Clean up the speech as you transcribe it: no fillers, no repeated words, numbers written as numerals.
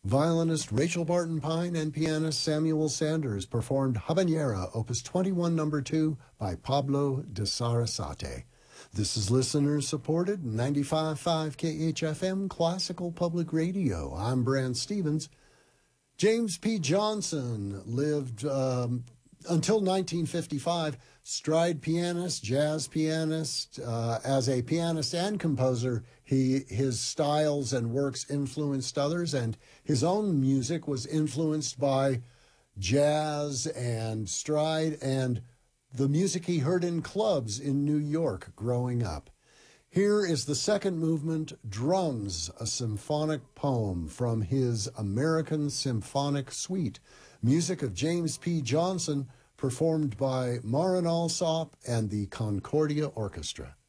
Violinist Rachel Barton Pine and pianist Samuel Sanders performed Habanera, Opus 21, No. 2 by Pablo de Sarasate. This is listener-supported 95.5 KHFM Classical Public Radio. I'm Brant Stevens. James P. Johnson lived until 1955, stride pianist, jazz pianist. As a pianist and composer, his styles and works influenced others, and his own music was influenced by jazz and stride and the music he heard in clubs in New York growing up. Here is the second movement, Drums, a symphonic poem from his American Symphonic Suite, music of James P. Johnson, performed by Marin Alsop and the Concordia Orchestra.